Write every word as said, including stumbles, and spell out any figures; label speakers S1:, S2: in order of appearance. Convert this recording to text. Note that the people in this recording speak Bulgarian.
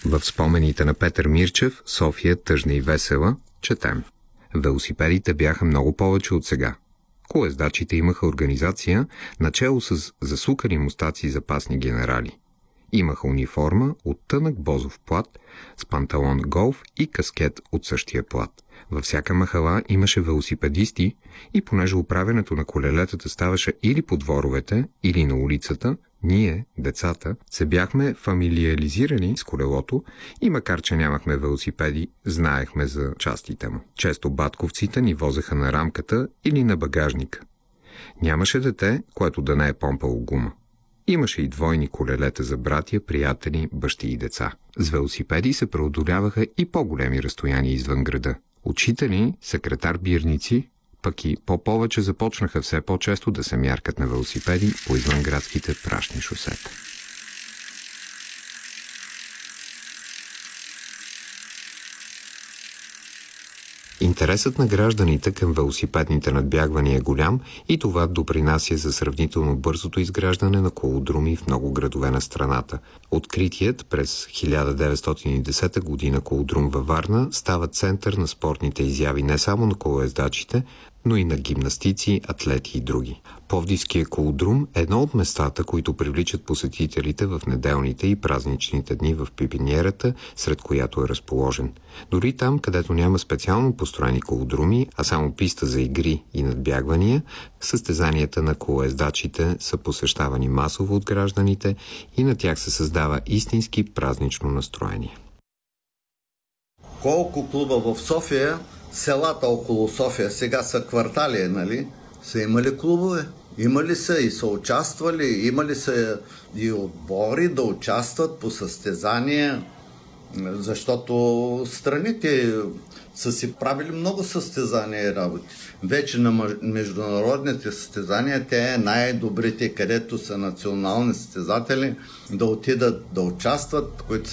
S1: В спомените на Петър Мирчев, София тъжна и весела, четем: велосипедите бяха много повече от сега. Колездачите имаха организация, начело с засукани мустаци запасни генерали. Имаха униформа от тънък бозов плат с панталон голф и каскет от същия плат. Във всяка махала имаше велосипедисти и понеже управенето на колелетата ставаше или по дворовете, или на улицата, ние, децата, се бяхме фамилиализирани с колелото и макар че нямахме велосипеди, знаехме за частите му. Често батковците ни возеха на рамката или на багажника. Нямаше дете, което да не е помпало гума. Имаше и двойни колелета за братя, приятели, бащи и деца. С велосипеди се преодоляваха и по-големи разстояния извън града. Учители, секретар-бирници, пък и по-повече започнаха все по-често да се мяркат на велосипеди по извънградските прашни шосета. Интересът на гражданите към велосипедните надбягвания е голям и това допринася за сравнително бързото изграждане на колодроми в много градове на страната. Откритият през хиляда деветстотин и десета година колодрум във Варна става център на спортните изяви не само на колоездачите, но и на гимнастици, атлети и други. Пловдивския колодрум е едно от местата, които привличат посетителите в неделните и празничните дни в Пипиниерата, сред която е разположен. Дори там, където няма специално построени колодруми, а само писта за игри и надбягвания, състезанията на колоездачите са посещавани масово от гражданите и на тях се създава истински празнично настроение.
S2: Колко клуба в София, селата около София сега са квартали, нали? Са имали клубове? Имали са и са участвали, имали са и отбори да участват по състезания, защото страните са си правили много състезания и работи. Вече на международните състезания те е най-добрите, където са национални състезатели, да отидат да участват, които